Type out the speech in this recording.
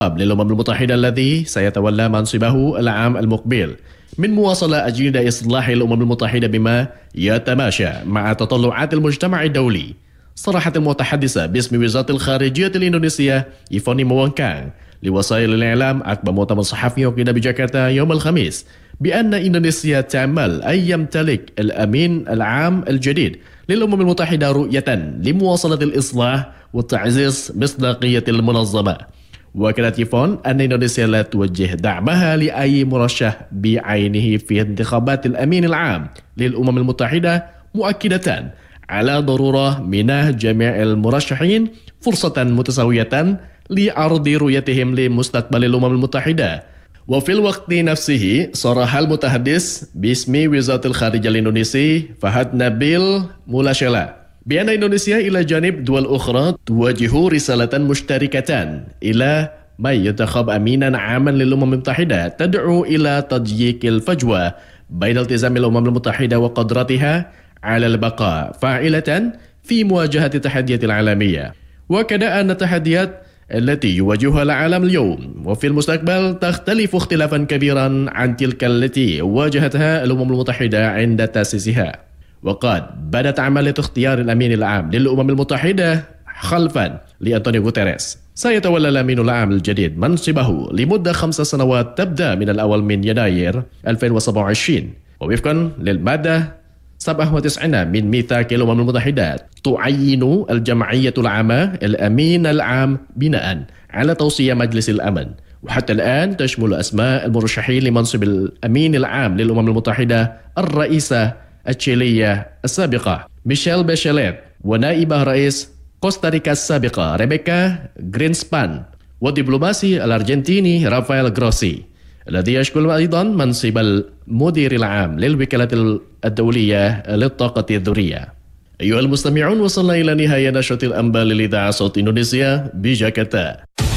للأمم المتحدة الذي سيتولى منصبه العام المقبل من مواصلة أجندة إصلاح الأمم المتحدة بما يتماشى مع تطلعات المجتمع الدولي. صرحت المتحدثة باسم وزارة الخارجية الإندونيسية إيفوني موانكان لوسائل الإعلام عقب مؤتمر صحفي عقد بجاكرتا يوم الخميس بأن إندونيسيا تعمل أن يمتلك الأمين العام الجديد للأمم المتحدة رؤية لمواصلة الإصلاح وتعزيز مصداقية المنظمة. وكانت يفون أن إندونيسيا لا توجه دعمها لأي مرشح بعينه في انتخابات الأمين العام للأمم المتحدة، مؤكدة على ضرورة منح جميع المرشحين فرصة متساوية لعرض رؤيتهم لمستقبل الأمم المتحدة. وفي الوقت نفسه صرح المتحدث باسم وزارة الخارجية الإندونيسي فهد نبيل مولاشيلا بأن إندونيسيا إلى جانب دول أخرى توجه رسالة مشتركة إلى ما ينتخب أمينا عاما للأمم المتحدة تدعو إلى تضييق الفجوة بين التزام الأمم المتحدة وقدرتها على البقاء فاعلة في مواجهة التحديات العالمية، وكذا أن التحديات التي يواجهها العالم اليوم وفي المستقبل تختلف اختلافا كبيرا عن تلك التي واجهتها الأمم المتحدة عند تأسيسها. وقد بدأت عملية اختيار الأمين العام للأمم المتحدة خلفا لأنطونيو غوتيريس. سيتولى الأمين العام الجديد منصبه لمدة 5 سنوات تبدأ من الأول من يناير 2027، ووفقا للمادة 97 من ميثاق الأمم المتحدة تعين الجمعية العامة الأمين العام بناء على توصية مجلس الأمن. وحتى الآن تشمل أسماء المرشحين لمنصب الأمين العام للأمم المتحدة الرئيسة التشيلية السابقة ميشيل باشيليت، ونائبة رئيس كوستاريكا السابقة ريبيكا غرينسبان، والدبلوماسي الأرجنتيني رافائيل غروسي الذي يشكل أيضا منصب المدير العام للوكالة الدولية للطاقة الذرية. أيها المستمعون، وصلنا إلى نهاية نشرة الأنباء للإذاعة صوت إندونيسيا بجاكرتا.